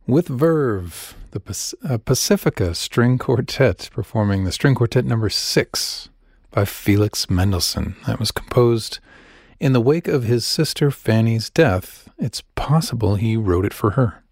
With Verve, the Pacifica String Quartet, performing the String Quartet number 6 by Felix Mendelssohn. That was composed in the wake of his sister Fanny's death. It's possible he wrote it for her.